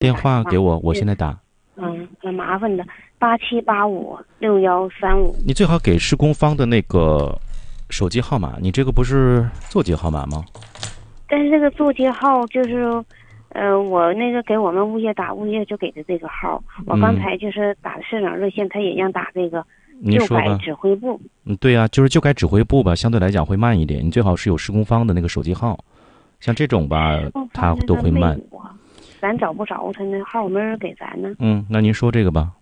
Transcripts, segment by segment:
电话给我，我现在打。 很麻烦的，87856135。 你最好给施工方的那个手机号码，你这个不是座机号码吗？ 但是这个座机号就是，我那个给我们物业打，物业就给的这个号。我刚才就是打的市长热线，他也让打这个旧改指挥部。 对呀，就是旧改指挥部吧，相对来讲会慢一点。你最好是有施工方的那个手机号，像这种吧，它都会慢。 咱找不着他那号，没人给咱呢。 那您说这个吧。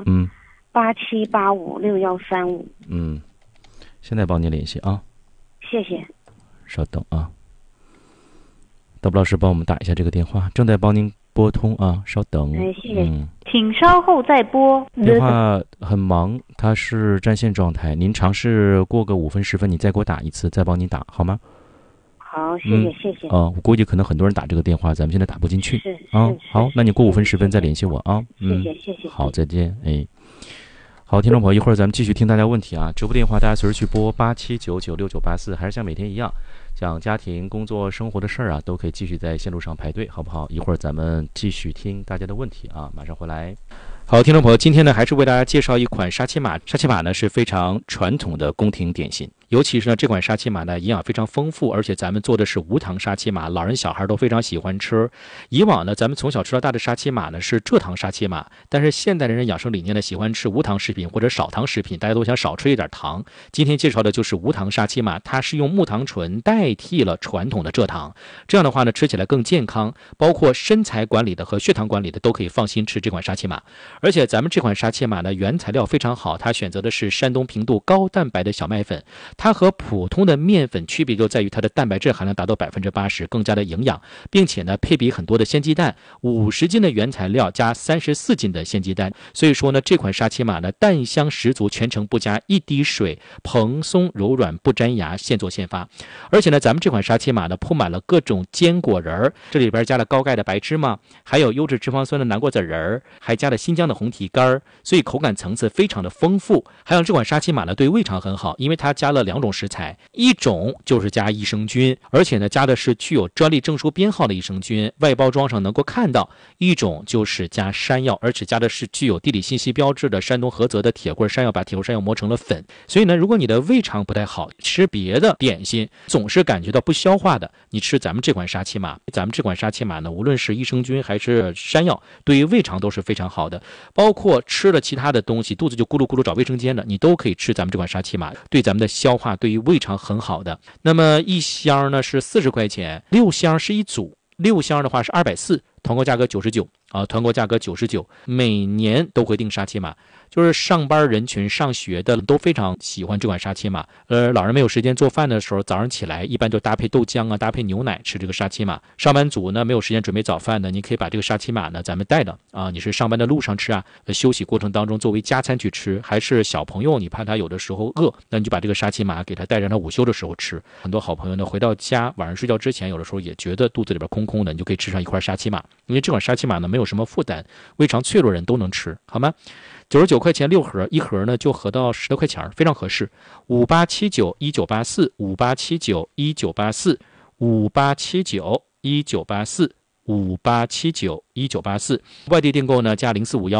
87856135。 现在帮您联系啊。 谢谢。 稍等啊。道布老师帮我们打一下这个电话，正在帮您拨通啊，稍等。 谢谢。请稍后再拨。 电话很忙，它是占线状态，您尝试过个5分10分，你再给我打一次，再帮您打好吗？ 好，谢谢。 我估计可能很多人打这个电话，咱们现在打不进去。好，那你过5分10分再联系我啊。 谢谢。 好，再见。好，听众朋友，一会儿咱们继续听大家问题啊。直播电话大家随时去拨87996984，还是像每天一样，像家庭、工作、生活的事儿啊，都可以继续在线路上排队，好不好？一会儿咱们继续听大家的问题啊，马上回来。好，听众朋友，今天呢还是为大家介绍一款沙琪玛。沙琪玛呢是非常传统的宫廷点心，尤其是呢这款沙琪玛呢营养非常丰富，而且咱们做的是无糖沙琪玛，老人小孩都非常喜欢吃。以往呢咱们从小吃到大的沙琪玛呢是蔗糖沙琪玛，但是现代人养生理念呢喜欢吃无糖食品或者少糖食品，大家都想少吃一点糖。今天介绍的就是无糖沙琪玛，它是用木糖醇代替了传统的蔗糖，这样的话呢吃起来更健康，包括身材管理的和血糖管理的都可以放心吃这款沙琪玛。而且咱们这款沙琪玛呢原材料非常好，它选择的是山东平度高蛋白的小麦粉，它和普通的面粉区别就在于它的蛋白质含量达到80%，更加的营养，并且呢配比很多的鲜鸡蛋，50斤的原材料加34斤的鲜鸡蛋，所以说呢这款沙琪玛呢蛋香十足，全程不加一滴水，蓬松柔软不粘牙，现做现发。而且呢咱们这款沙琪玛呢铺满了各种坚果仁，这里边加了高钙的白芝麻，还有优质脂肪酸的南瓜籽仁，还加了新疆的红提干，所以口感层次非常的丰富。还有这款沙琪玛呢对胃肠很好，因为它加了2种食材，一种就是加益生菌，而且呢加的是具有专利证书编号的益生菌，外包装上能够看到；一种就是加山药，而且加的是具有地理信息标志的山东菏泽的铁棍山药，把铁棍山药磨成了粉。所以呢如果你的胃肠不太好，吃别的点心总是感觉到不消化的，你吃咱们这款沙琪玛，咱们这款沙琪玛呢无论是益生菌还是山药，对于胃肠都是非常好的，包括吃了其他的东西肚子就咕噜咕噜找卫生间的，你都可以吃咱们这款沙琪玛，对咱们的消化对于胃肠很好的。那么一箱呢是40块钱，6箱是一组，6箱的话是240，团购价格99啊，团购价格99，每年都会订沙琪玛。就是上班人群上学的都非常喜欢这款沙琪玛，老人没有时间做饭的时候，早上起来一般就搭配豆浆啊，搭配牛奶吃这个沙琪玛。上班族呢没有时间准备早饭的，你可以把这个沙琪玛呢咱们带着啊，你是上班的路上吃啊，休息过程当中作为加餐去吃，还是小朋友你怕他有的时候饿，那你就把这个沙琪玛给他带着，他午休的时候吃。很多好朋友呢回到家晚上睡觉之前，有的时候也觉得肚子里边空空的，你就可以吃上一块沙琪玛，因为这款沙琪玛呢没有什么负担，胃肠脆弱人都能吃，好吗？99块钱6盒，一盒呢就合到10多块钱，非常合适。58791984，58791984，58791984，58791984。外地订购呢加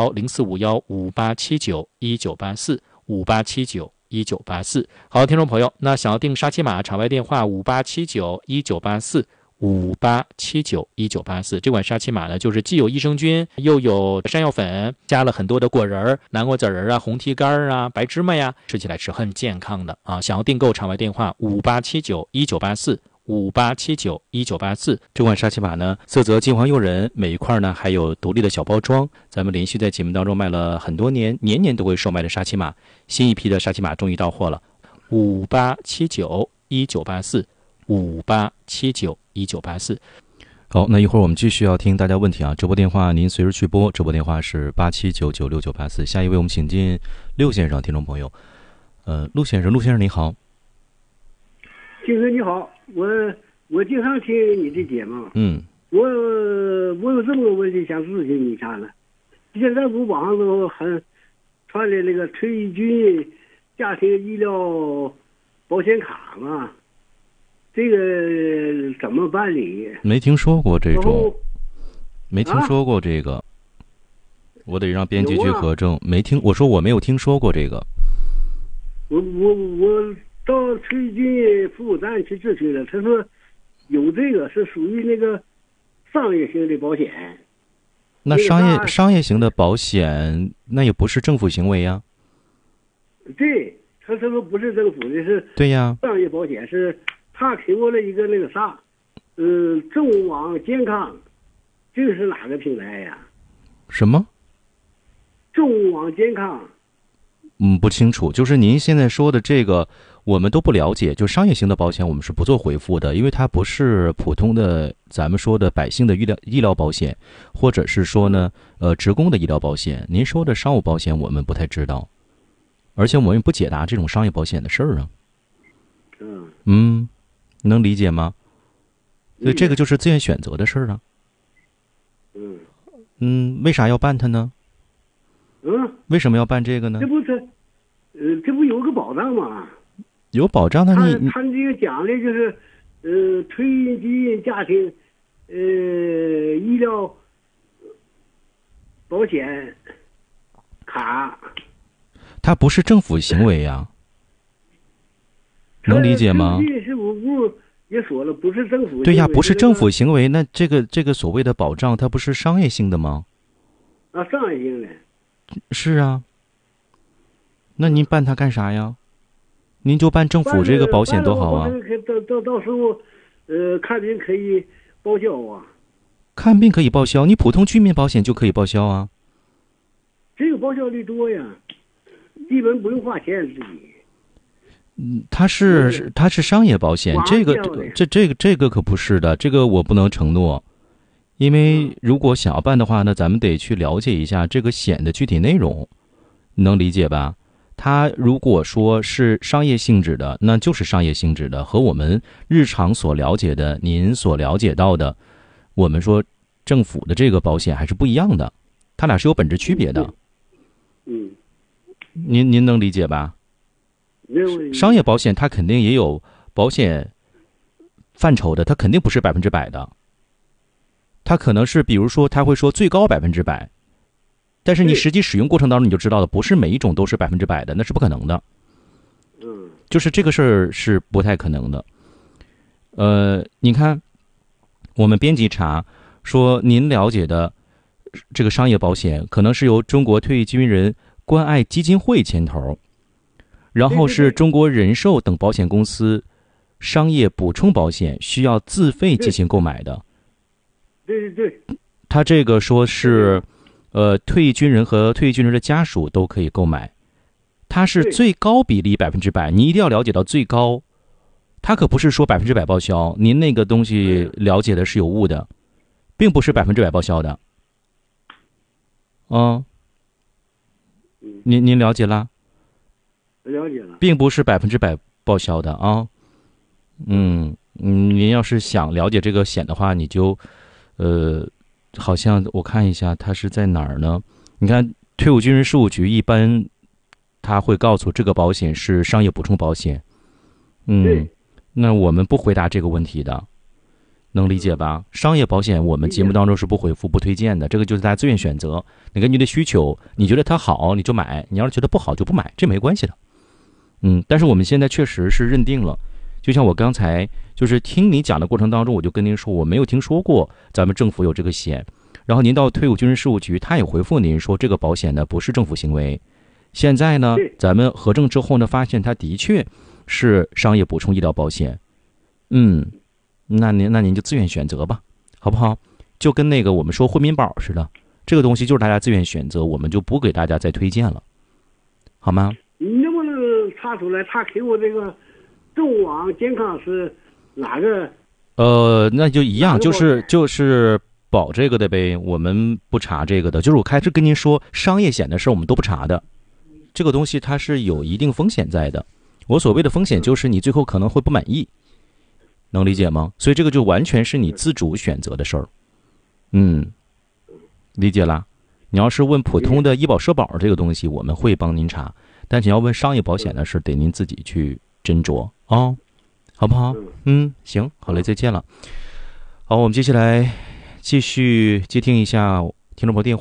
0451045158791984，58791984。好，听众朋友，那想要订沙琪玛，场外电话58791984，58791984。这款沙琪玛呢就是既有益生菌又有山药粉，加了很多的果仁，南瓜籽仁啊，红提干啊，白芝麻呀，吃起来是很健康的啊。想要订购，场外电话58791984，58791984。这款沙琪玛呢色泽金黄诱人，每一块呢还有独立的小包装，咱们连续在节目当中卖了很多年，年年都会售卖的沙琪玛，新一批的沙琪玛终于到货了。58791984，58791984。好，那一会儿我们继续要听大家问题啊，直播电话您随时去拨，直播电话是87996984。下一位我们请进陆先生，听众朋友。陆先生你好。 金哥你好，我经常听你的节目。我有这么个问题想咨询你一下呢。现在不网上都很传的那个退军家庭医疗保险卡吗？这个怎么办理？ 没听说过这种。 没听说过这个，我得让编辑去核证。我说我没有听说过这个。 我到退军服务站去咨询了，他说有这个是属于那个商业型的保险。 那商业型的保险，那也不是政府行为呀。 对，他说不是政府的，是对呀。 商业保险是他给我了一个那个啥，众网健康，这个是哪个平台呀？ 什么？ 众网健康。 不清楚。就是您现在说的这个，我们都不了解。就商业型的保险，我们是不做回复的，因为它不是普通的咱们说的百姓的医疗保险，或者是说呢，职工的医疗保险。您说的商务保险，我们不太知道，而且我们也不解答这种商业保险的事儿啊。能理解吗？所以这个就是自愿选择的事儿啊。为啥要办它呢？为什么要办这个呢？ 这不有个保障吗？ 有保障的。 他这个讲的就是，退军家庭，医疗保险卡。 它不是政府行为呀。能理解吗？ 是我不也说了，不是政府行为。 对呀，不是政府行为，那这个所谓的保障，它不是商业性的吗？ 商业性的。 是啊。那您办它干啥呀？您就办政府这个保险多好啊！ 到时候，看病可以报销啊。 看病可以报销，你普通居民保险就可以报销啊。 这个报销率多呀，基本不用花钱自己。 它是商业保险，这个可不是的，这个我不能承诺。因为如果想要办的话呢，咱们得去了解一下这个险的具体内容，你能理解吧？它如果说是商业性质的，那就是商业性质的，和我们日常所了解的、您所了解到的，我们说政府的这个保险还是不一样的，它俩是有本质区别的。您能理解吧？商业保险它肯定也有保险范畴的，它肯定不是100%的，它可能是比如说它会说最高100%。但是你实际使用过程当中你就知道了，不是每一种都是100%的，那是不可能的。就是这个事儿是不太可能的。你看，我们编辑查说您了解的这个商业保险，可能是由中国退役军人关爱基金会牵头，然后是中国人寿等保险公司商业补充保险需要自费进行购买的。 对。 他这个说是。退役军人和退役军人的家属都可以购买，它是最高比例100%，你一定要了解到最高，它可不是说100%报销，您那个东西了解的是有误的，并不是100%报销的。您了解了？ 了解了， 并不是100%报销的啊。您要是想了解这个险的话，你就好像我看一下它是在哪儿呢？你看退伍军人事务局一般他会告诉这个保险是商业补充保险。那我们不回答这个问题的，能理解吧？商业保险我们节目当中是不回复不推荐的，这个就是大家自愿选择。你根据你的需求，你觉得它好你就买，你要是觉得不好就不买，这没关系的。但是我们现在确实是认定了，就像我刚才就是听你讲的过程当中，我就跟您说我没有听说过咱们政府有这个险，然后您到退伍军人事务局，他也回复您说这个保险呢不是政府行为。现在呢咱们核证之后呢，发现它的确是商业补充医疗保险。那您就自愿选择吧，好不好？就跟那个我们说婚姻保似的，这个东西就是大家自愿选择，我们就不给大家再推荐了，好吗？ 你能不能查出来他给我这个众网健康是哪个？ 那就一样，就是保这个的呗，我们不查这个的。就是我开始跟您说商业险的事儿，我们都不查的。这个东西它是有一定风险在的。我所谓的风险就是你最后可能会不满意，能理解吗？所以这个就完全是你自主选择的事儿。理解啦。你要是问普通的医保社保这个东西，我们会帮您查，但是你要问商业保险的事，得您自己去斟酌好不好？行，好嘞，再见了。好，我们接下来继续接听一下听众朋友电话。